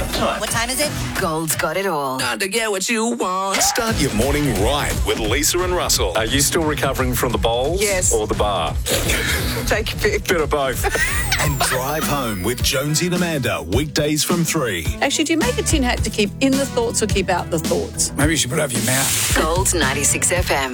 What time is it? Gold's got it all. Time to get what you want. Start your morning right with Lisa and Russell. Are you still recovering from the bowls? Yes. Or the bar? Take a pick. Bit of both. And drive home with Jonesy and Amanda. Weekdays from 3. Actually, do you make a tin hat to keep in the thoughts or keep out the thoughts? Maybe you should put it over your mouth. Gold's 96 FM.